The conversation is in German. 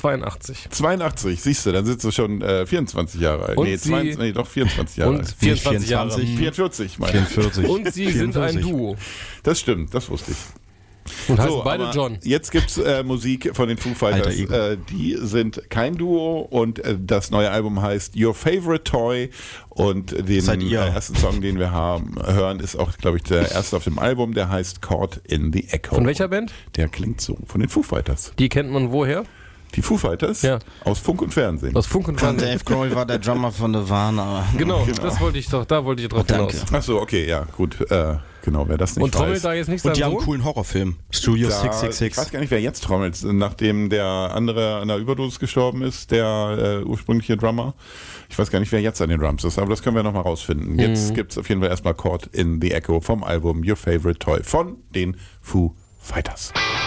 82. 82, siehst du, dann sind sie schon 24 Jahre alt. Und Nee, 24 Jahre Und alt. 24 Jahre. 44, meine ich. 44. Und sie sind ein 44. Duo. Das stimmt, das wusste ich. Und heißen beide aber John. Jetzt gibt's Musik von den Foo Fighters. Alter Ego. Die sind kein Duo und das neue Album heißt Your Favorite Toy und den Seid ihr. ersten Song, den wir hören, ist auch, glaube ich, der erste auf dem Album, der heißt Caught in the Echo. Von welcher Band? Der klingt so, von den Foo Fighters. Die kennt man woher? Die Foo Fighters? Ja. Aus Funk und Fernsehen. Aus Funk und Fernsehen. Dave Grohl war der Drummer von Nirvana. Genau, das wollte ich doch, da wollte ich drauf Danke. hinaus. Achso, okay, ja, gut. Genau, wer das nicht Und trommelt weiß. da jetzt nicht Und sein die haben einen Sohn? coolen Horrorfilm. Studio Ich weiß 666. gar nicht, wer jetzt trommelt, nachdem der andere an der Überdosis gestorben ist, der ursprüngliche Drummer. Ich weiß gar nicht, wer jetzt an den Drums ist, aber das können wir nochmal rausfinden. Jetzt gibt's auf jeden Fall erstmal Caught in the Echo vom Album Your Favorite Toy von den Foo Fighters.